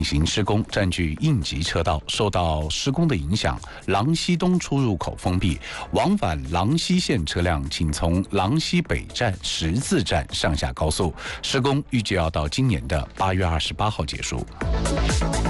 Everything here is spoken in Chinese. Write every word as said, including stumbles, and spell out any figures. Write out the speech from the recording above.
行施工，占据应急车道。受到施工的影响，廊西东出入口封闭，往返廊西线车辆请从廊西北站、十字站上下高速。施工预计要到今年的八月二十八号结束。